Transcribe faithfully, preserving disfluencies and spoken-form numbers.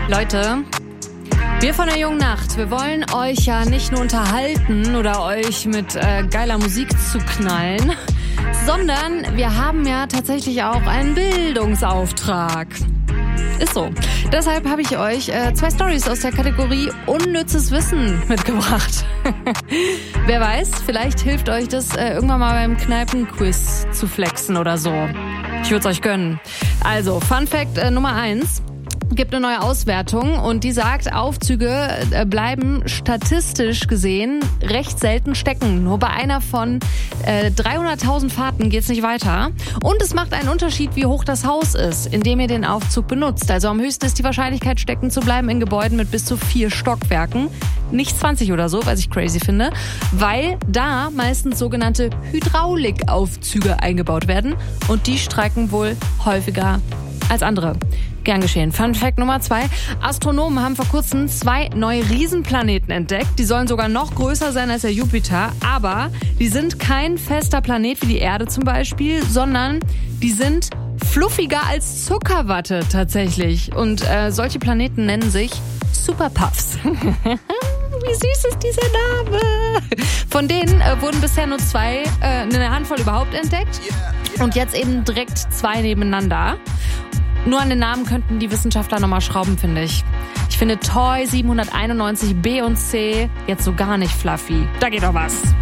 Leute, wir von der Jungen Nacht, wir wollen euch ja nicht nur unterhalten oder euch mit äh, geiler Musik zu knallen, sondern wir haben ja tatsächlich auch einen Bildungsauftrag. Ist so. Deshalb habe ich euch äh, zwei Storys aus der Kategorie unnützes Wissen mitgebracht. Wer weiß, vielleicht hilft euch das äh, irgendwann mal beim Kneipenquiz zu flexen oder so. Ich würde es euch gönnen. Also, Fun Fact äh, Nummer eins. Gibt eine neue Auswertung und die sagt, Aufzüge bleiben statistisch gesehen recht selten stecken. Nur bei einer von äh, dreihunderttausend Fahrten geht's nicht weiter. Und es macht einen Unterschied, wie hoch das Haus ist, in dem ihr den Aufzug benutzt. Also am höchsten ist die Wahrscheinlichkeit, stecken zu bleiben in Gebäuden mit bis zu vier Stockwerken. Nicht zwanzig oder so, was ich crazy finde, weil da meistens sogenannte Hydraulikaufzüge eingebaut werden und die streiken wohl häufiger als andere. Gern geschehen. Fun Fact Nummer zwei. Astronomen haben vor kurzem zwei neue Riesenplaneten entdeckt. Die sollen sogar noch größer sein als der Jupiter. Aber die sind kein fester Planet wie die Erde zum Beispiel, sondern die sind fluffiger als Zuckerwatte tatsächlich. Und äh, solche Planeten nennen sich Superpuffs. Wie süß ist dieser Name? Von denen äh, wurden bisher nur zwei, äh, eine Handvoll überhaupt entdeckt. Und jetzt eben direkt zwei nebeneinander. Nur an den Namen könnten die Wissenschaftler nochmal schrauben, finde ich. Ich finde Toy siebenhunderteinundneunzig B und C jetzt so gar nicht fluffy. Da geht doch was.